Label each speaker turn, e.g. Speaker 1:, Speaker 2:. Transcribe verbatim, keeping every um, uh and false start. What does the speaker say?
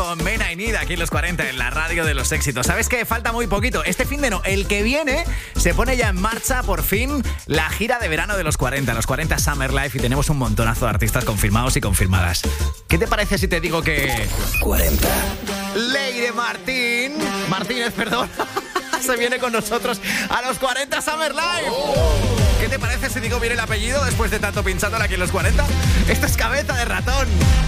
Speaker 1: con Mena y Nida aquí en los cuarenta en la radio de los éxitos. ¿Sabes qué? Falta muy poquito. Este fin de no, el que viene se pone ya en marcha por fin la gira de verano de los cuarenta, los cuarenta Summer Life, y tenemos un montonazo de artistas confirmados y confirmadas. ¿Qué te parece si te digo que
Speaker 2: cuarenta
Speaker 1: Leire Martín Martínez, perdón, se viene con nosotros a los cuarenta Summer Life? ¿Qué te parece si digo bien el apellido después de tanto pinchándole aquí en los cuarenta? Esto es Cabeza de Ratón.